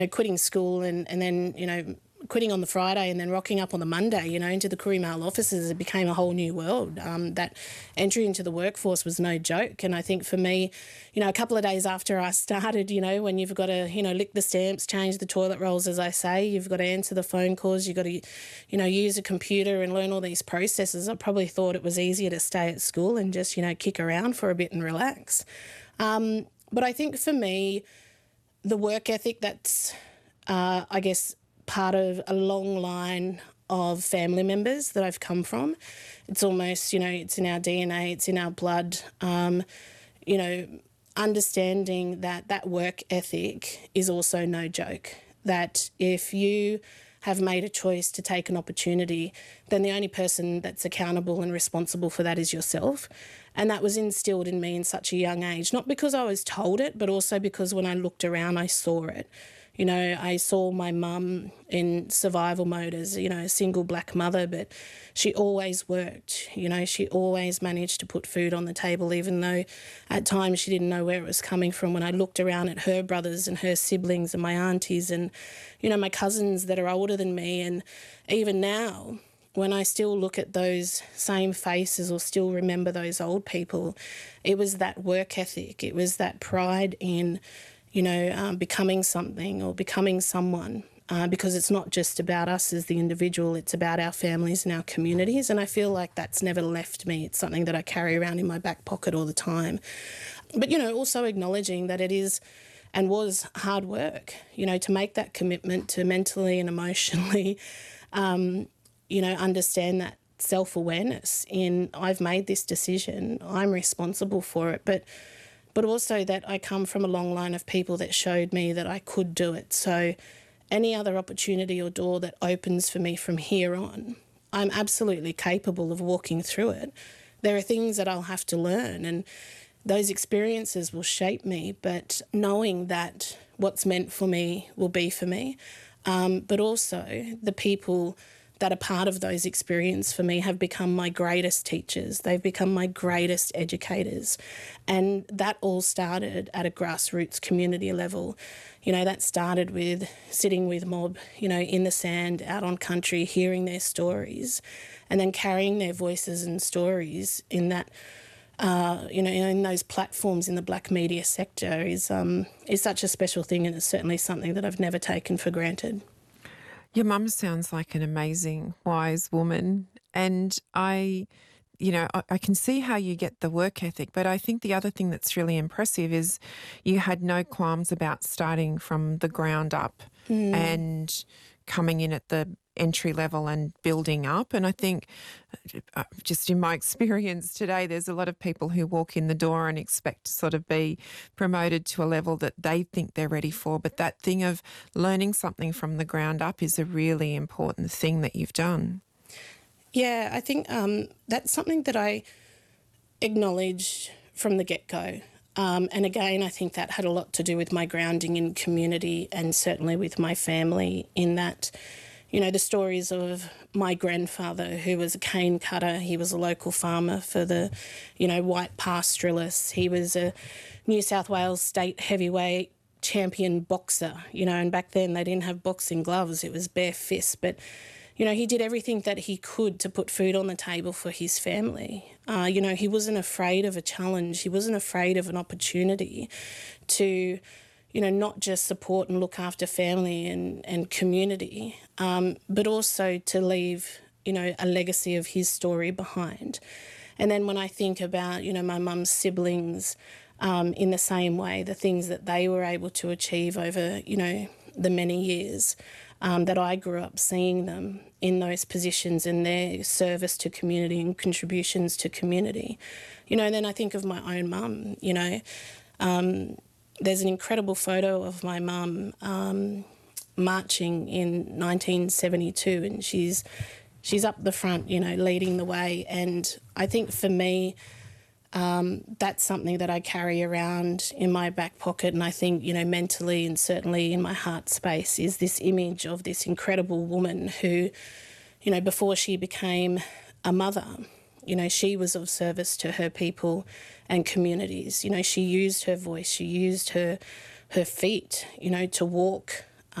quitting school and then, quitting on the Friday and then rocking up on the Monday, into the Courier Mail offices, it became a whole new world. That entry into the workforce was no joke. And I think for me, a couple of days after I started, when you've got to, lick the stamps, change the toilet rolls, as I say, you've got to answer the phone calls, you've got to, use a computer and learn all these processes. I probably thought it was easier to stay at school and just, kick around for a bit and relax. But I think for me, the work ethic that's, I guess, part of a long line of family members that I've come from. It's almost, it's in our DNA, it's in our blood. Understanding that work ethic is also no joke. That if you have made a choice to take an opportunity, then the only person that's accountable and responsible for that is yourself. And that was instilled in me in such a young age, not because I was told it, but also because when I looked around, I saw it. I saw my mum in survival mode as, a single black mother, but she always worked. She always managed to put food on the table, even though at times she didn't know where it was coming from. When I looked around at her brothers and her siblings and my aunties and, my cousins that are older than me, and even now, when I still look at those same faces or still remember those old people, it was that work ethic. It was that pride in becoming something or becoming someone, because it's not just about us as the individual, it's about our families and our communities. And I feel like that's never left me. It's something that I carry around in my back pocket all the time. But, also acknowledging that it is and was hard work, to make that commitment to mentally and emotionally, understand that self-awareness in I've made this decision, I'm responsible for it, but also that I come from a long line of people that showed me that I could do it. So any other opportunity or door that opens for me from here on, I'm absolutely capable of walking through it. There are things that I'll have to learn, and those experiences will shape me, but knowing that what's meant for me will be for me, but also the people that are part of those experiences for me have become my greatest teachers. They've become my greatest educators. And that all started at a grassroots community level. That started with sitting with mob, in the sand, out on country, hearing their stories, and then carrying their voices and stories in that, in those platforms in the black media sector is such a special thing, and it's certainly something that I've never taken for granted. Your mum sounds like an amazing, wise woman, and I can see how you get the work ethic, but I think the other thing that's really impressive is you had no qualms about starting from the ground up and coming in at the entry level and building up. And I think just in my experience today, there's a lot of people who walk in the door and expect to sort of be promoted to a level that they think they're ready for. But that thing of learning something from the ground up is a really important thing that you've done. Yeah, I think that's something that I acknowledged from the get-go. And again, I think that had a lot to do with my grounding in community and certainly with my family in that, the stories of my grandfather, who was a cane cutter. He was a local farmer for the, white pastoralists. He was a New South Wales state heavyweight champion boxer, and back then they didn't have boxing gloves. It was bare fists. But, he did everything that he could to put food on the table for his family. He wasn't afraid of a challenge. He wasn't afraid of an opportunity to, not just support and look after family and community, but also to leave, a legacy of his story behind. And then when I think about, my mum's siblings, in the same way, the things that they were able to achieve over, the many years that I grew up seeing them in those positions and their service to community and contributions to community. Then I think of my own mum, there's an incredible photo of my mum marching in 1972, and she's up the front, leading the way. And I think for me, that's something that I carry around in my back pocket, and I think, mentally and certainly in my heart space is this image of this incredible woman who, before she became a mother, she was of service to her people and communities. She used her voice, she used her feet, to walk